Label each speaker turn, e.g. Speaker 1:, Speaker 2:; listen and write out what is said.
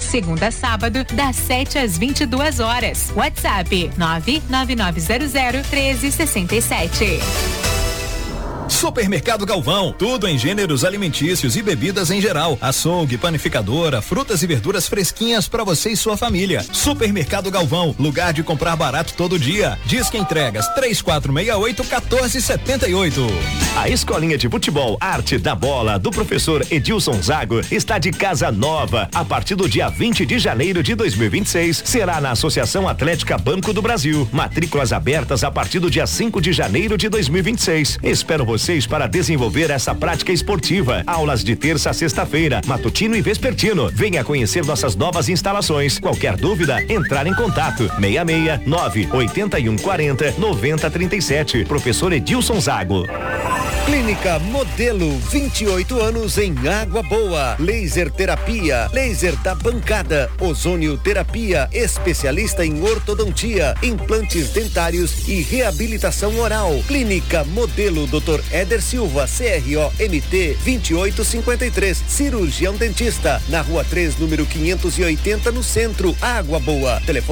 Speaker 1: segunda a sábado, das 7 às 22 horas. WhatsApp 999001367.
Speaker 2: Supermercado Galvão, tudo em gêneros alimentícios e bebidas em geral, açougue, panificadora, frutas e verduras fresquinhas para você e sua família. Supermercado Galvão, lugar de comprar barato todo dia. Disque entregas 3468-1478.
Speaker 3: A escolinha de futebol Arte da Bola do professor Edilson Zago está de casa nova. A partir do dia 20 de janeiro de 2026, será na Associação Atlética Banco do Brasil. Matrículas abertas a partir do dia 5 de janeiro de 2026. Espero vocês para desenvolver essa prática esportiva. Aulas de terça a sexta-feira, matutino e vespertino. Venha conhecer nossas novas instalações. Qualquer dúvida, entrar em contato. 669-8140-9037. Professor Edilson Zago.
Speaker 4: Clínica Modelo, 28 anos em Água Boa. Laser terapia, laser da bancada, ozônio terapia, especialista em ortodontia, implantes dentários e reabilitação oral. Clínica Modelo, Dr. Éder Silva, CRO-MT 2853, cirurgião dentista, na Rua 3, número 580, no centro, Água Boa. Telefone